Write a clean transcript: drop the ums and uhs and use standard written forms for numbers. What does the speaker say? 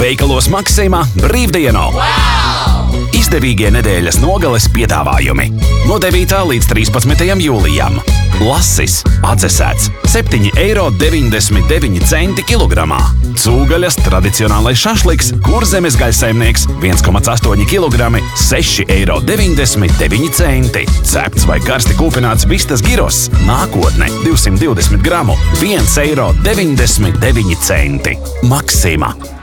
Veikalos Maksimā brīvdienu! Izdevīgie nedēļas nogales piedāvājumi. No 9. līdz 13. jūlijam. Lasis atdzesēts 7,99 eiro kilogramā. Cūgaļas tradicionālais šašliks Kurzemes gaļsaimnieks 1,8 kg 6,99 eiro. Cepts vai karsti kūpināts vistas giros nākotne 220 gramu 1,99 eiro. Maksima.